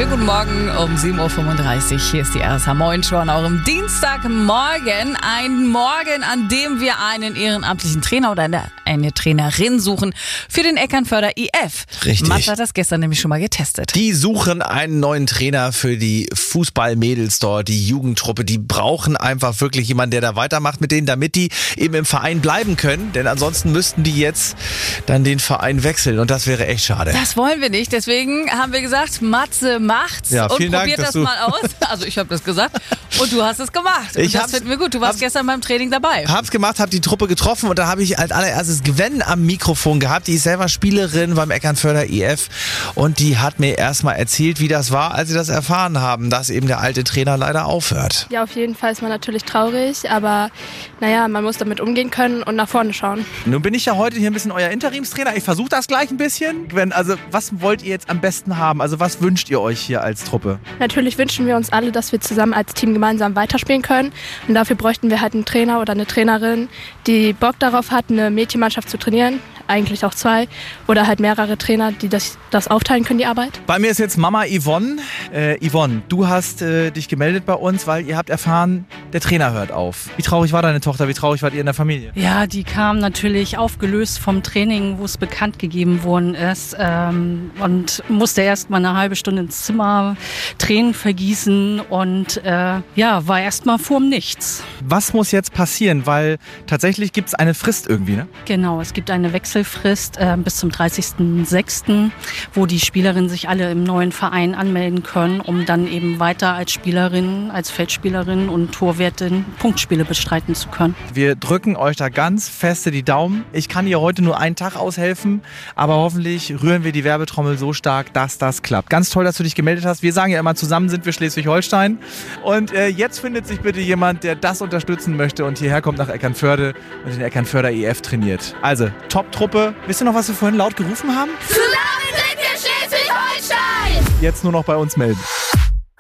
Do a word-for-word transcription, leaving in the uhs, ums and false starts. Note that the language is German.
Schönen guten Morgen um sieben Uhr fünfunddreißig. Hier ist die R S H Moin Show an eurem Dienstagmorgen. Ein Morgen, an dem wir einen ehrenamtlichen Trainer oder eine, eine Trainerin suchen für den Eckernförder I F. Richtig. Mats hat das gestern nämlich schon mal getestet. Die suchen einen neuen Trainer für die Fußballmädels dort, die Jugendtruppe. Die brauchen einfach wirklich jemanden, der da weitermacht mit denen, damit die eben im Verein bleiben können. Denn ansonsten müssten die jetzt dann den Verein wechseln und das wäre echt schade. Das wollen wir nicht. Deswegen haben wir gesagt, Matze macht's Ja, und vielen Dank, probiert dass das du- mal aus. Also ich habe das gesagt und du hast es gemacht. Und Ich das hab's- finden wir gut. Du warst hab's- gestern beim Training dabei. Hab's gemacht, hab die Truppe getroffen und da habe ich als allererstes Gwen am Mikrofon gehabt. Die ist selber Spielerin beim Eckernförder I F und die hat mir erstmal erzählt, wie das war, als sie das erfahren haben, dass eben der alte Trainer leider aufhört. Ja, auf jeden Fall ist man natürlich traurig, aber naja, man muss damit umgehen können und nach vorne schauen. Nun bin ich ja heute hier ein bisschen euer Interimstrainer. Ich versuche das gleich ein bisschen. Gwen, also was wollt ihr jetzt am besten haben? Also was wünscht ihr euch hier als Truppe? Natürlich wünschen wir uns alle, dass wir zusammen als Team gemeinsam weiterspielen können und dafür bräuchten wir halt einen Trainer oder eine Trainerin, die Bock darauf hat, eine Mädchenmannschaft zu trainieren, eigentlich auch zwei oder halt mehrere Trainer, die das, das aufteilen können, die Arbeit. Bei mir ist jetzt Mama Yvonne. Äh, Yvonne, du hast äh, dich gemeldet bei uns, weil ihr habt erfahren, der Trainer hört auf. Wie traurig war deine Tochter? Wie traurig wart ihr in der Familie? Ja, die kam natürlich aufgelöst vom Training, wo es bekannt gegeben worden ist, ähm, und musste erst mal eine halbe Stunde ins Zimmer, Tränen vergießen und äh, ja, war erst mal vorm Nichts. Was muss jetzt passieren? Weil tatsächlich gibt es eine Frist irgendwie, ne? Genau, es gibt eine Wechselfrist äh, bis zum dreißigsten sechsten, wo die Spielerinnen sich alle im neuen Verein anmelden können, um dann eben weiter als Spielerin, als Feldspielerin und Torwärtin Punktspiele bestreiten zu können. Wir drücken euch da ganz feste die Daumen. Ich kann ihr heute nur einen Tag aushelfen, aber hoffentlich rühren wir die Werbetrommel so stark, dass das klappt. Ganz toll, dass du dich gemeldet hast. Wir sagen ja immer, zusammen sind wir Schleswig-Holstein. Und äh, jetzt findet sich bitte jemand, der das unterstützen möchte und hierher kommt nach Eckernförde und den Eckernförder I F trainiert. Also, Top-Truppe. Wisst ihr noch, was wir vorhin laut gerufen haben? Zusammen sind wir Schleswig-Holstein! Jetzt nur noch bei uns melden.